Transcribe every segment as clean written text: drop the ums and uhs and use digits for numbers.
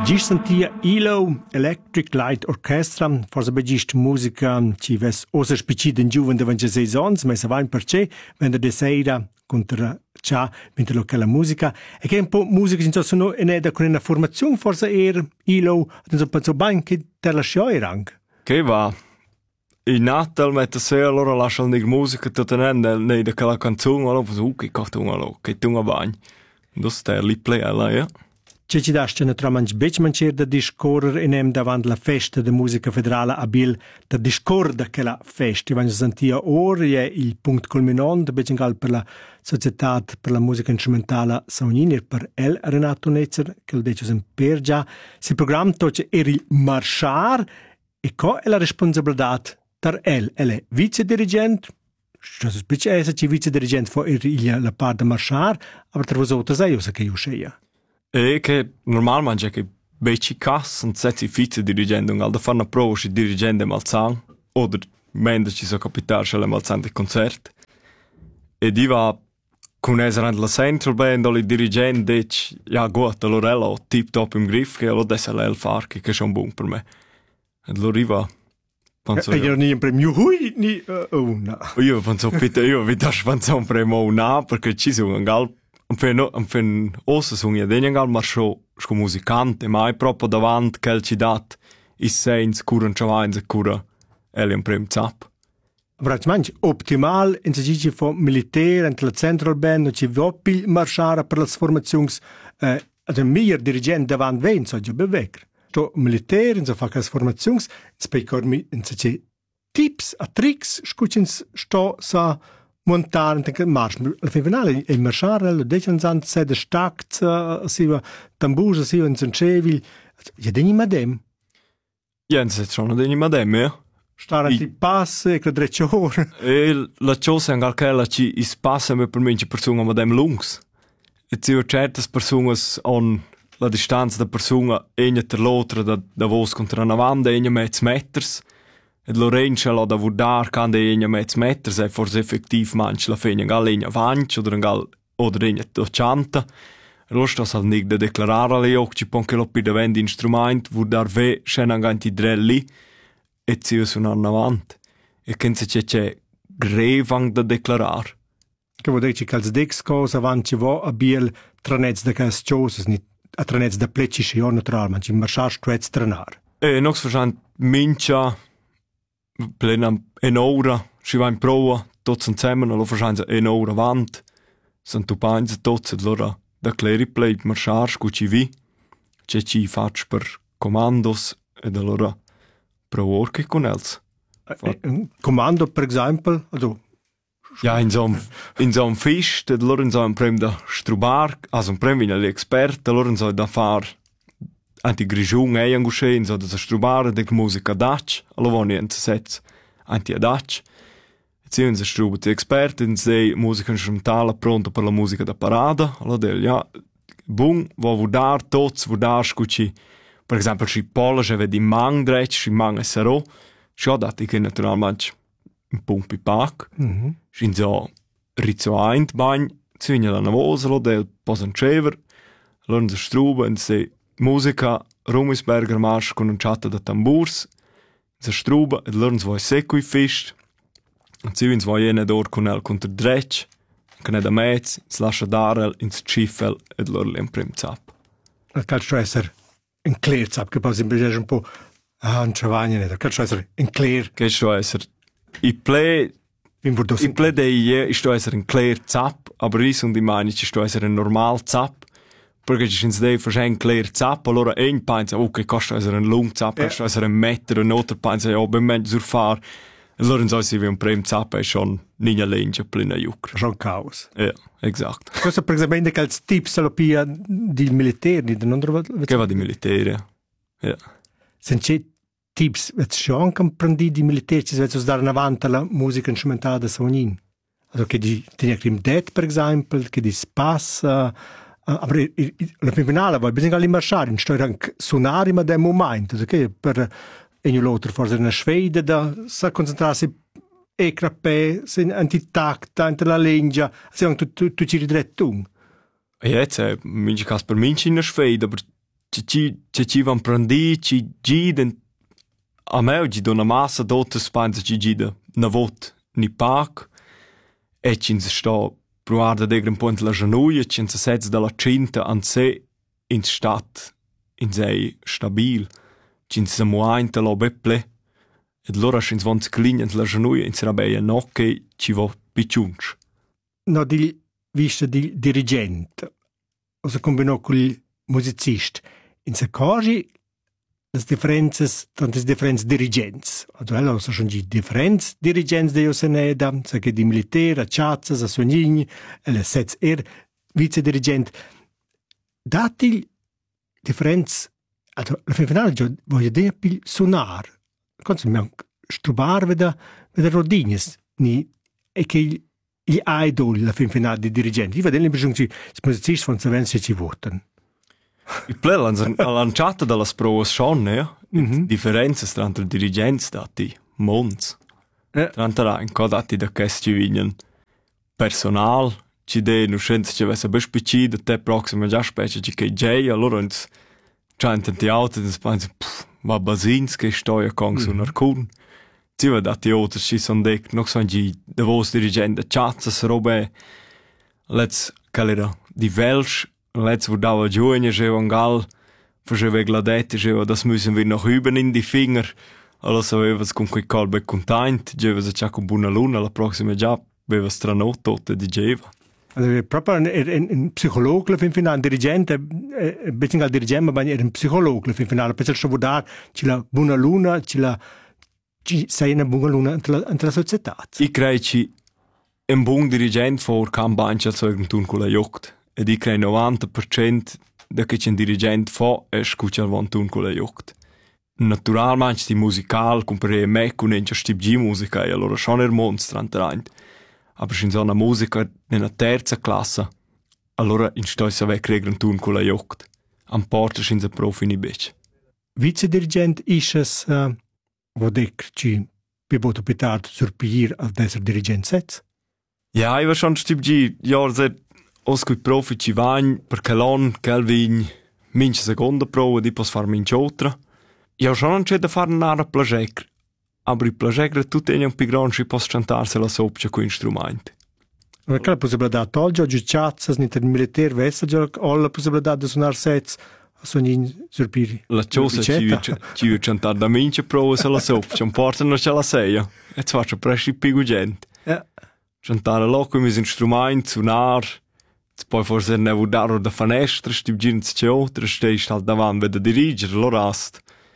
Gist sentia ILO, Electric Light Orchestra, forse begist musica ci ves osa spicida in giuven de 26 ans, ma se va in perché, vende de seira contra cià, mentre locale musica, e che un po' musica in sono in eda con una formazione forse ILO, non penso ben che te la scioirang. Che va? In Natal mette se allora lasciano di musica tutta nei de quella canzone, allora penso, che cartone allora, che tunga bagn. Do sterli play alla, ja. Ci dasce naturalmente bec mancer da discorrer in davant la festa de musica federale a Bil, da discorda che la festa, quando sentia ora è il punto culminante bec per la società per la musica strumentale Saunini per el Renato Netzer, che lo dice sempre già, si programma toce il marchar e co è la responsabilità per el è vice dirigente. Das ist bitte esserci vice dirigente for la parte de marchar, aber tra vosotros è usa che io sceia. E che normalmente che becci cas und setzi vice dirigente al da fare una prova si dirigente malzan oder mentre ci so capitare c'è la malzan di concert e di va con essere la central band o il dirigente dice ja gut allora è tip top im griff che allora adesso è il far che è un buon per me e allora arriva penso io non premio hui ni una io penso Peter io vi das penso un premio una perché ci sono un gal un ossa sunga dengal marcho sco musicante mai proprio davant quel ci dat is seins curan chavains cura un prem zap Brachmanch optimal in se dice for militare entre la central band ci vopil marchare per las formazions ad un miglior dirigente davant ven so già bewegr sto militare in so fa las formazions specor mi in se tips a tricks scuchins sto sa montare anche march al finale il marciare lo decen sant se de stackt si va tambusa si in Cencevil ja deni madem Jens è schon deni madem ja stare ti passe che dreccior e la cosa anche quella ci is passa per minci persona madem lungs e ci certas personas on la distanza da persona enya ter l'altra da vos contra una vanda enya meters e Lorenzo lo da vudar cande enya meters è forse effettiv manch la fegna gal enya vanch oder enya doccianta rosta sal nig da declarare le occhi ponche lo pi vend instrument vudar ve scenanganti drelli e zio sunan avant e ken se c'è grevang da declarar che vuol dire che als dex cosa avanti vo a biel tranets da cas chose nit a tranets da pleci o naturalmente in marchar strets tranar e nox verschant mincha plena en ora si va in prova tots insieme lo verschant en ora avant sant tu pains tots allora da cleri play marchar scuci vi c'è ci faccio per commandos ed allora pro work con els comando per esempio also ja in so un fisch ed allora in so un prem da strubar also un prem vina l'expert allora in so da far anti grigiung angusche in so da strubar de musica dach allora voni in sets anti dach ci un strubar de expert in sei musica strumentale pronto per la musica da parada allora del ja bung vo vudar tots vudar scuci per esempio si polish vedi mang drech si mang sero scho dat ich naturalmente un pumpi pack sin so rizzo eint bagn zwinja la navoselo del posanchever lorn struba in se musica Rumisberger marsch con un chatta da tamburs se struba ed lorn voi secui fist und sie ins voi ene dor con el contra drech con ed amets slasha darel ins chifel ed lorl in prim zap al calstresser in clear zap che poi sempre un po' un travagno ne calstresser in clear che sto esser I play dei sto essere in clear zap aber ris und die meine ci sto essere in normal zap perché ci sono dei verschiedene clear zap allora ein pensa okay costa essere un long zap costa essere un metro un altro pensa ja beim Mensch surfar allora so si wie un prem zap è schon ninja lenja plena jucra schon chaos ja exakt questo per esempio che als tips salopia di militari non che va di militare ja senti tips vet schon comprendi di militari ci vet dar avanti la musica strumentale da Saugnin also che di tenia crim det per esempio che di spassa aber la finale va bisogna marciare in sto anche suonare ma da momento che per e l'altro forse una sveglia da sa concentrarsi e crapè sin antitacta entre la lingua se tu ci ridrettung e jetzt minci cas per minci in sveglia aber ci van prendi, ci giden, a me gi dona massa dotes pensa ci gida na vot ni pac, e ci sto provar da degre un po' la genuglia, ci se sez dalla cinta an se in stat, in sei stabil, ci se muainta lo beple, ed lora ci von sclin la genuglia, in sera beia nocche ci vo picciunch. No, di vista di dirigent, o se combinò col musicist, in se cogi las differences, tantas differenze dirigents. Also ella so schon die differenz dirigents de Joseneda, sa che di militär, a Chazzas, a Sognigni, ella sez vice dirigent. Dati differenz, also la fin finale jo voglio dire pil sonar. Quando mi strubar veda rodines ni e che gli idol la fin finale di dirigenti. Io vedo l'impressione che i musicisti von Savense ci votano. I plel ha lanciato dalla provas schon, ja? Differenze tra il dirigenti dati, mons. Tra in co dati da che ci vignan personal, ci de nu scienza ci avesse bespicci da te proxima già specie ci che jay, allora uns c'hanten die auto des pensa, va basins che stoia con su narcun. Ci va dati autos ci son dec, noch son gi da vos dirigente chatzas robe. Let's calera di Welsh. Let's wo dava giovane geo gal, faceva gladette geo, das müssen wir noch üben in die Finger. Allora avevas con quei colbe content, gevas a con buona luna, la prossima già avevas stranotto te diceva. Also proprio un psicologo la fin finale, un dirigente, bisschen al dirigente, ma era un psicologo la fin finale, per il dar ci la buona luna, ci sei una buona luna entre la società. I crei un buon dirigente for campagna al sorgentun con la jogt. Ed I crei 90% da che c'è un dirigente fa e scuccia al vantun con la jogt. Naturalmente sti musical, comprare me con un stib musica e allora schon monstro anterant. Aber in so una musica nella terza classe, allora in stoissa ve cregren tun con la jogt. Am porta in se profi ni bec. Vice dirigent isches wo dec ci pivoto pitard surpir al desser dirigent sets? Ja, I war schon stib jahr seit Oscui profi ci vagn, perché l'on, quel vign, mince seconda prova, di pos far mince otra. Io schon non c'è da fare nara plagegre, aber I plagegre tu tenian pi gran ci pos cantarse la sopcia con strumenti. Ma che la possibilità tolge oggi chazzas, nit il militare vessa già ho la possibilità di suonar sets a sognin surpiri. La cosa ci io cantar da mince prova se la sopcia, un porta non ce la seia, e ci faccio presti più gente. Cantare là con i miei strumenti, suonar. Poi forse ne vuol dare da finestra, sti gins c'è oltre, stai halt davanti da dirigere, lo rast.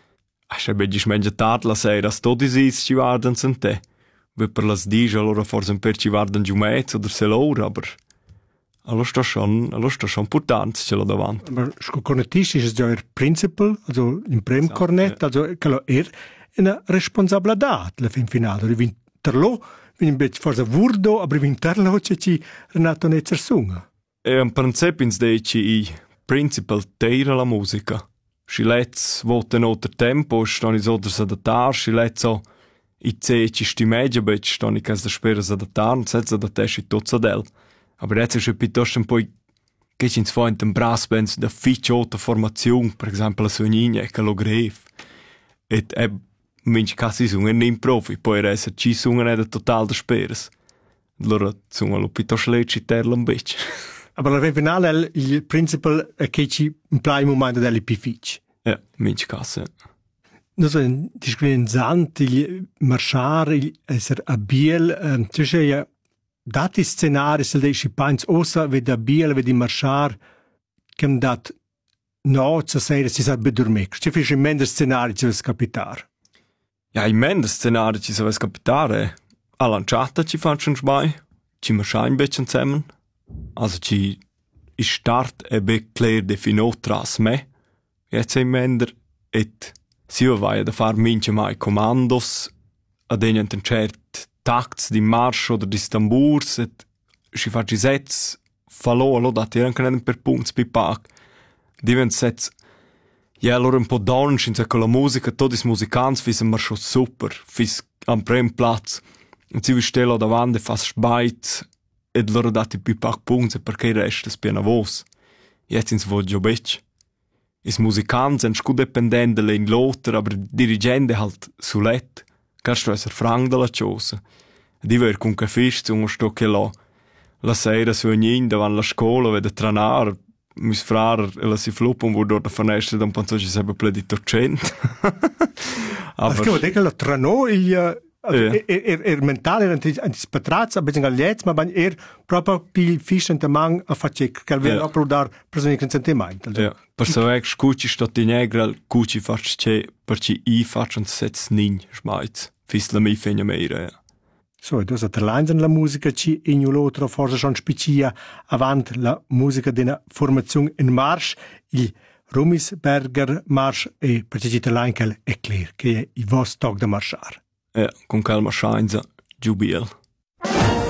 A se beggi smengia tard la sera, sto disis ci guardan sen te. Ve per las 10 allora forse un per ci guardan giù mezzo oder se l'ora, aber allora sta schon putanz ce l'ho davanti. Aber cornetisch ist ja il principal, also im prem cornet, also quello una responsabilità la fin finale, rivinterlo, forse vurdo, aber rivinterlo c'è ci Renato Netzer sunga. E un principio ins dice I principal teira la musica. Si letz vota in otro tempo, ston is oters adattar, si letz o I ci sti media, bet ston I cas da speras adattar, und setz adattesch I tozzadel. Aber jetzt ist piuttosto un po' che ci ins fa in den brassbands da fitch ota formazione, per esempio la Sognigna, che lo gref. Et minci casi sungen in profi, poi resa ci sungen da total da speras. Allora sungen lo piuttosto lecci terla un bec. Aber alla finale il principal è che ci implica un momento delle pifici. Minci case. Non so, ti scrivi in Zant, il marciare, il essere a Biel, cioè dati scenari, se dei scipanzi, ossa vedi a Biel, vedi marciare, che hanno dato no, stasera si sa bedurmare. Ci fai in mente scenari ci deve capitare. Ja, in mente scenari ci deve capitare. A lanciata ci faccio un sbai, ci marciare un beccio insieme. Also ci start e be clear defino tras me. Jetzt in Mender et si vai da far mince mai commandos ad einen cert takts di marsch oder di tamburs et si faci sets fallo lo dat anche per punts pipac divent sets ja allora un po' donch in con la musica tot is musicans fis marsch super fis am prem platz und si stelo davanti fas spait ed loro dati pipac punts perché il resto spiana vos jetzt ins voglio bec. Is musicants en scu dependent de l'in l'oter, aber dirigente halt sulet. Carsto esser franc de la cosa. Ed iver cun che fisch zu sto che la sera su ognin davan la scola vede tranar, mis frar e la si fluppon wo dort a finestra dan penso ci sebe ple di torcent. Aber scu de che la tranò mental anticipatraz a bezeng aliets, ma ban proprio pil fisch ente mang a facec, cal ver proprio dar personic sentiment. Ja, per so ec scuci stot in egrel, cuci fac ce, per ci I faccion sets nin schmeiz. Fis la mi fegna meira, ja. So, du hast la musica ci in l'altro forse schon spicia avant la musica d'una formazione in marsch, il Rumisberger Marsch e per ci l'ankel è clear che è il vostro tog da marschar. Ja, con calma schainza, giubiel.